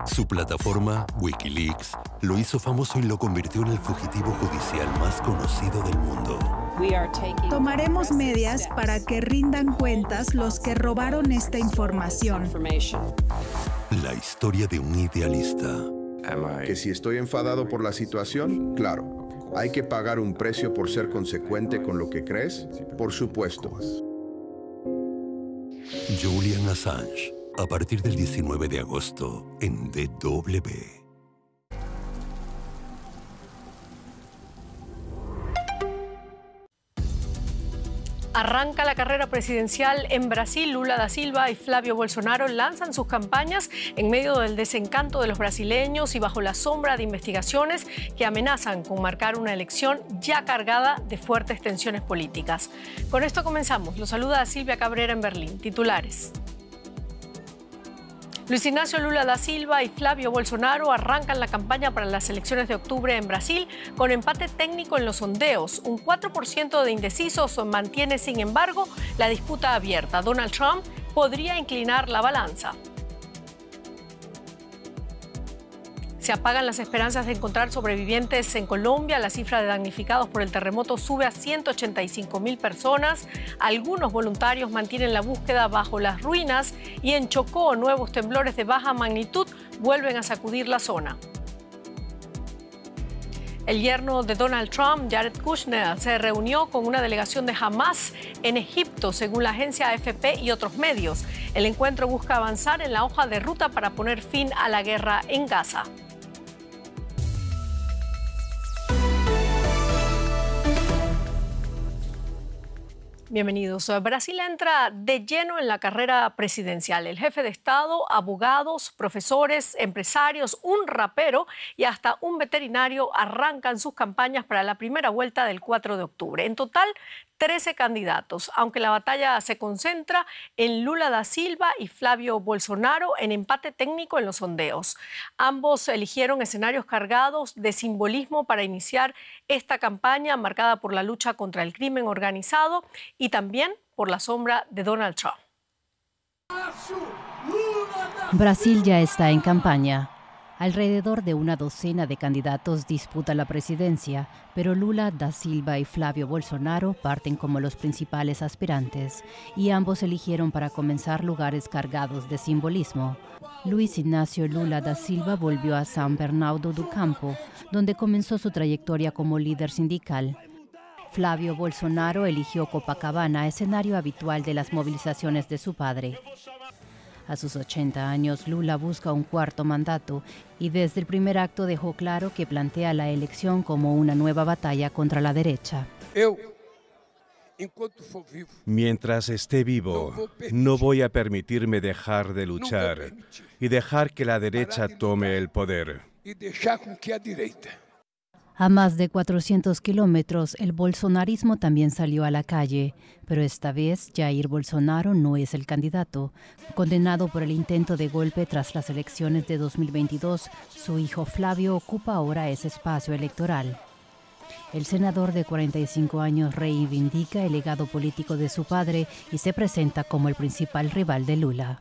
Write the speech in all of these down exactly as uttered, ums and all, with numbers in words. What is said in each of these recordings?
Su plataforma, Wikileaks, lo hizo famoso y lo convirtió en el fugitivo judicial más conocido del mundo. Tomaremos medidas para que rindan cuentas los que robaron esta información. La historia de un idealista. Que si estoy enfadado por la situación, claro. ¿Hay que pagar un precio por ser consecuente con lo que crees? Por supuesto. Julian Assange, a partir del diecinueve de agosto en D W. Arranca la carrera presidencial en Brasil. Lula da Silva y Flavio Bolsonaro lanzan sus campañas en medio del desencanto de los brasileños y bajo la sombra de investigaciones que amenazan con marcar una elección ya cargada de fuertes tensiones políticas. Con esto comenzamos. Los saluda Silvia Cabrera en Berlín. Titulares. Luis Ignacio Lula da Silva y Flavio Bolsonaro arrancan la campaña para las elecciones de octubre en Brasil con empate técnico en los sondeos. Un cuatro por ciento de indecisos mantiene, sin embargo, la disputa abierta. Donald Trump podría inclinar la balanza. Se apagan las esperanzas de encontrar sobrevivientes en Colombia. La cifra de damnificados por el terremoto sube a ciento ochenta y cinco mil personas. Algunos voluntarios mantienen la búsqueda bajo las ruinas y en Chocó nuevos temblores de baja magnitud vuelven a sacudir la zona. El yerno de Donald Trump, Jared Kushner, se reunió con una delegación de Hamas en Egipto, según la agencia A F P y otros medios. El encuentro busca avanzar en la hoja de ruta para poner fin a la guerra en Gaza. Bienvenidos. Brasil entra de lleno en la carrera presidencial. El jefe de Estado, abogados, profesores, empresarios, un rapero y hasta un veterinario arrancan sus campañas para la primera vuelta del cuatro de octubre. En total, trece candidatos, aunque la batalla se concentra en Lula da Silva y Flavio Bolsonaro en empate técnico en los sondeos. Ambos eligieron escenarios cargados de simbolismo para iniciar esta campaña marcada por la lucha contra el crimen organizado y también por la sombra de Donald Trump. Brasil ya está en campaña. Alrededor de una docena de candidatos disputan la presidencia, pero Lula da Silva y Flavio Bolsonaro parten como los principales aspirantes, y ambos eligieron para comenzar lugares cargados de simbolismo. Luis Ignacio Lula da Silva volvió a São Bernardo do Campo, donde comenzó su trayectoria como líder sindical. Flavio Bolsonaro eligió Copacabana, escenario habitual de las movilizaciones de su padre. A sus ochenta años, Lula busca un cuarto mandato y desde el primer acto dejó claro que plantea la elección como una nueva batalla contra la derecha. Mientras esté vivo, no voy a permitirme dejar de luchar y dejar que la derecha tome el poder. A más de cuatrocientos kilómetros, el bolsonarismo también salió a la calle, pero esta vez Jair Bolsonaro no es el candidato. Condenado por el intento de golpe tras las elecciones de dos mil veintidós, su hijo Flavio ocupa ahora ese espacio electoral. El senador de cuarenta y cinco años reivindica el legado político de su padre y se presenta como el principal rival de Lula.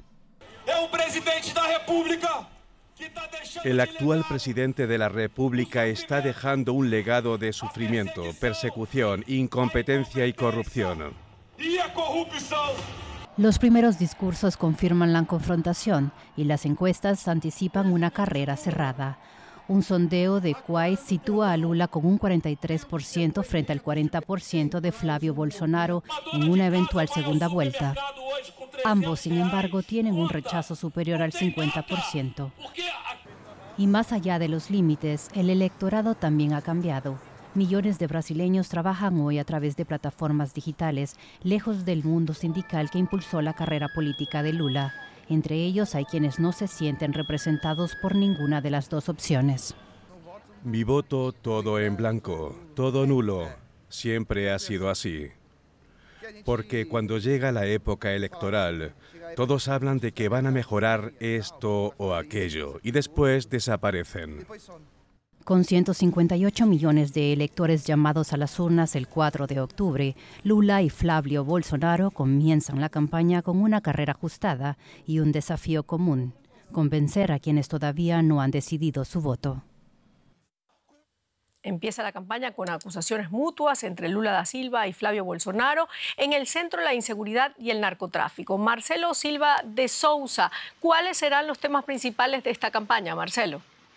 El actual presidente de la República está dejando un legado de sufrimiento, persecución, incompetencia y corrupción. Los primeros discursos confirman la confrontación y las encuestas anticipan una carrera cerrada. Un sondeo de Quaid sitúa a Lula con un cuarenta y tres por ciento frente al cuarenta por ciento de Flavio Bolsonaro en una eventual segunda vuelta. Ambos, sin embargo, tienen un rechazo superior al cincuenta por ciento. Y más allá de los límites, el electorado también ha cambiado. Millones de brasileños trabajan hoy a través de plataformas digitales, lejos del mundo sindical que impulsó la carrera política de Lula. Entre ellos hay quienes no se sienten representados por ninguna de las dos opciones. Mi voto todo en blanco, todo nulo. Siempre ha sido así. Porque cuando llega la época electoral, todos hablan de que van a mejorar esto o aquello y después desaparecen. Con ciento cincuenta y ocho millones de electores llamados a las urnas el cuatro de octubre, Lula y Flavio Bolsonaro comienzan la campaña con una carrera ajustada y un desafío común: convencer a quienes todavía no han decidido su voto. Empieza la campaña con acusaciones mutuas entre Lula da Silva y Flavio Bolsonaro. En el centro, la inseguridad y el narcotráfico. Marcelo Silva de Sousa, ¿cuáles serán los temas principales de esta campaña, Marcelo?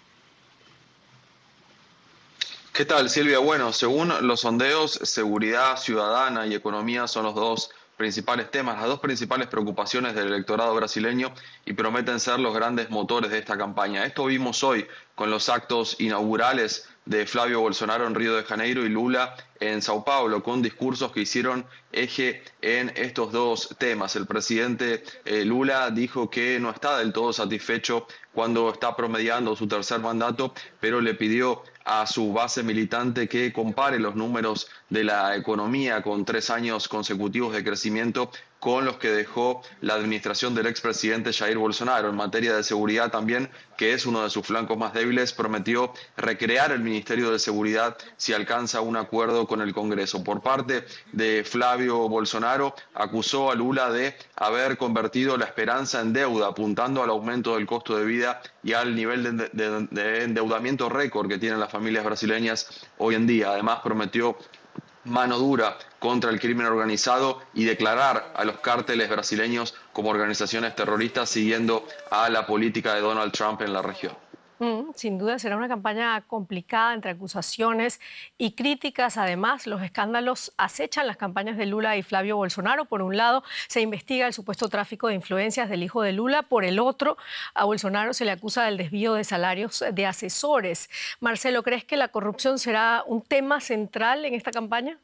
¿Qué tal, Silvia? Bueno, según los sondeos, seguridad ciudadana y economía son los dos principales temas, las dos principales preocupaciones del electorado brasileño y prometen ser los grandes motores de esta campaña. Esto vimos hoy con los actos inaugurales de Flavio Bolsonaro en Río de Janeiro y Lula en Sao Paulo, con discursos que hicieron eje en estos dos temas. El presidente eh, Lula dijo que no está del todo satisfecho cuando está promediando su tercer mandato, pero le pidió a su base militante que compare los números de la economía con tres años consecutivos de crecimiento con los que dejó la administración del expresidente Jair Bolsonaro. En materia de seguridad también, que es uno de sus flancos más débiles, prometió recrear el Ministerio de Seguridad si alcanza un acuerdo con el Congreso. Por parte de Flavio Bolsonaro, acusó a Lula de haber convertido la esperanza en deuda, apuntando al aumento del costo de vida y al nivel de, de, de endeudamiento récord que tienen las familias brasileñas hoy en día. Además, prometió mano dura contra el crimen organizado y declarar a los cárteles brasileños como organizaciones terroristas, siguiendo a la política de Donald Trump en la región. Mm, sin duda será una campaña complicada entre acusaciones y críticas. Además, los escándalos acechan las campañas de Lula y Flavio Bolsonaro. Por un lado, se investiga el supuesto tráfico de influencias del hijo de Lula. Por el otro, a Bolsonaro se le acusa del desvío de salarios de asesores. Marcelo, ¿crees que la corrupción será un tema central en esta campaña?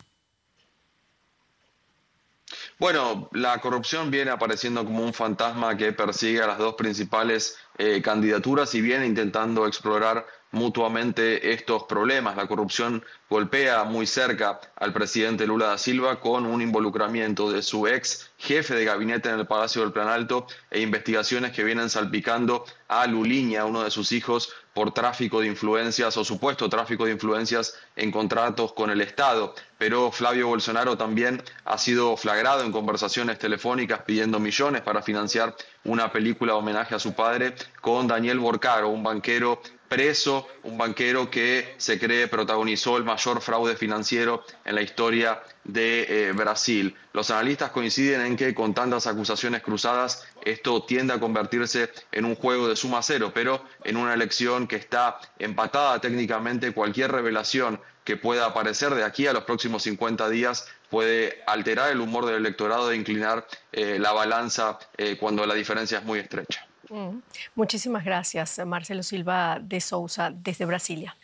Bueno, la corrupción viene apareciendo como un fantasma que persigue a las dos principales eh, candidaturas y viene intentando explorar mutuamente estos problemas. La corrupción golpea muy cerca al presidente Lula da Silva con un involucramiento de su ex jefe de gabinete en el Palacio del Planalto e investigaciones que vienen salpicando a Lulinha, uno de sus hijos, por tráfico de influencias o supuesto tráfico de influencias en contratos con el Estado. Pero Flavio Bolsonaro también ha sido flagrado en conversaciones telefónicas pidiendo millones para financiar una película homenaje a su padre con Daniel Borcaro, un banquero preso, un banquero que se cree protagonizó el mayor fraude financiero en la historia de eh, Brasil. Los analistas coinciden en que con tantas acusaciones cruzadas esto tiende a convertirse en un juego de suma cero, pero en una elección que está empatada técnicamente, cualquier revelación que pueda aparecer de aquí a los próximos cincuenta días puede alterar el humor del electorado e inclinar eh, la balanza eh, cuando la diferencia es muy estrecha. Mm. Muchísimas gracias, Marcelo Silva de Sousa, desde Brasilia.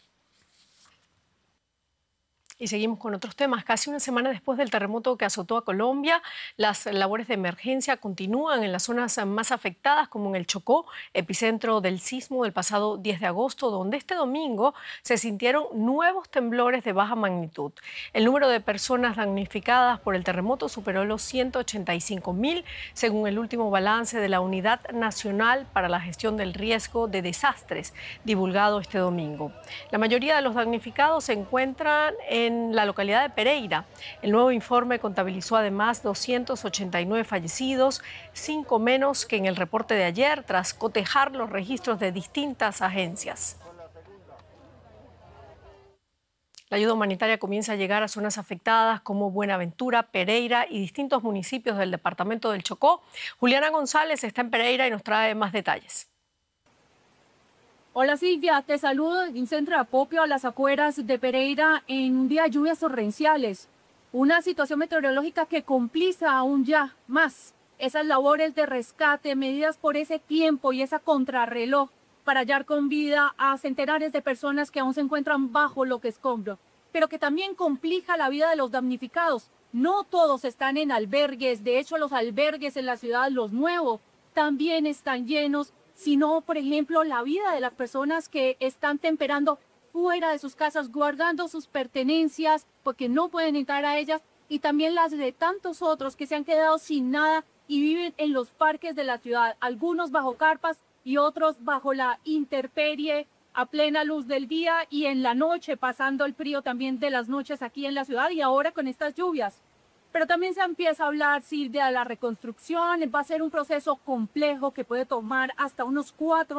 Y seguimos con otros temas. Casi una semana después del terremoto que azotó a Colombia, las labores de emergencia continúan en las zonas más afectadas, como en el Chocó, epicentro del sismo del pasado diez de agosto, donde este domingo se sintieron nuevos temblores de baja magnitud. El número de personas damnificadas por el terremoto superó los ciento ochenta y cinco mil, según el último balance de la Unidad Nacional para la Gestión del Riesgo de Desastres, divulgado este domingo. La mayoría de los damnificados se encuentran en en la localidad de Pereira. El nuevo informe contabilizó además doscientos ochenta y nueve fallecidos, cinco menos que en el reporte de ayer, tras cotejar los registros de distintas agencias. La ayuda humanitaria comienza a llegar a zonas afectadas como Buenaventura, Pereira y distintos municipios del departamento del Chocó. Juliana González está en Pereira y nos trae más detalles. Hola Silvia, te saludo en un centro de acopio a las afueras de Pereira en un día de lluvias torrenciales. Una situación meteorológica que complica aún ya más esas labores de rescate, medidas por ese tiempo y esa contrarreloj para hallar con vida a centenares de personas que aún se encuentran bajo lo que escombro, pero que también complica la vida de los damnificados. No todos están en albergues, de hecho los albergues en la ciudad, los nuevos, también están llenos, sino, por ejemplo, la vida de las personas que están temperando fuera de sus casas, guardando sus pertenencias porque no pueden entrar a ellas, y también las de tantos otros que se han quedado sin nada y viven en los parques de la ciudad, algunos bajo carpas y otros bajo la intemperie a plena luz del día y en la noche, pasando el frío también de las noches aquí en la ciudad y ahora con estas lluvias. Pero también se empieza a hablar, Silvia, de la reconstrucción. Va a ser un proceso complejo que puede tomar hasta unos cuatro